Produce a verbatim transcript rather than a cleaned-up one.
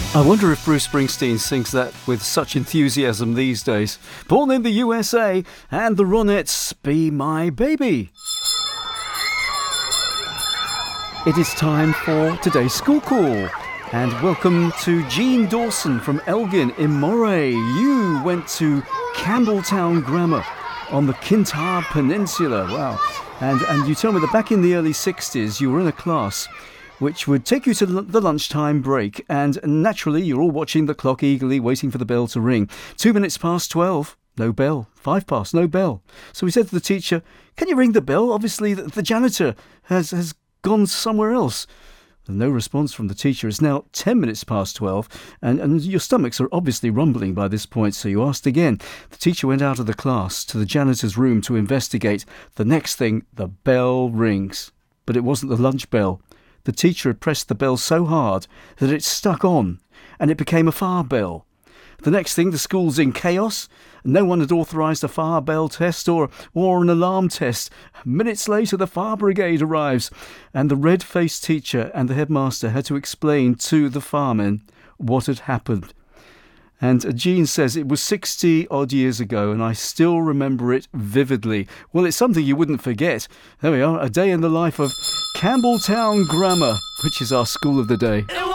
I wonder if Bruce Springsteen sings that with such enthusiasm these days. Born in the U S A, and the Ronettes, Be My Baby. It is time for today's school call. And welcome to Jean Dawson from Elgin in Moray. You went to Campbelltown Grammar on the Kintyre Peninsula. Wow. And, and you tell me that back in the early sixties, you were in a class which would take you to the lunchtime break, and naturally you're all watching the clock eagerly, waiting for the bell to ring. Two minutes past twelve, no bell. Five past, no bell. So we said to the teacher, can you ring the bell? Obviously the, the janitor has, has gone somewhere else. No response from the teacher. It's now ten minutes past twelve, and, and your stomachs are obviously rumbling by this point, so you asked again. The teacher went out of the class to the janitor's room to investigate. The next thing, the bell rings. But it wasn't the lunch bell. The teacher had pressed the bell so hard that it stuck on, and it became a fire bell. The next thing, the school's in chaos. No one had authorised a fire bell test or, or an alarm test. Minutes later, the fire brigade arrives, and the red-faced teacher and the headmaster had to explain to the firemen what had happened. And Jean says it was sixty odd years ago, and I still remember it vividly. Well, it's something you wouldn't forget. There we are, a day in the life of Campbelltown Grammar, which is our school of the day.